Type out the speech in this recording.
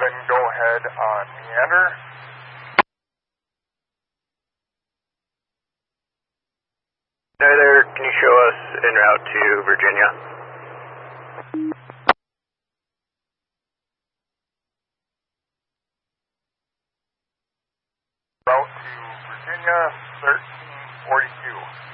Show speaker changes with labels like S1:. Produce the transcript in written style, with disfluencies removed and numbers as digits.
S1: 7, go ahead on Meander.
S2: Hi there, can you show us en route to Virginia?
S1: Route to Virginia, 1342.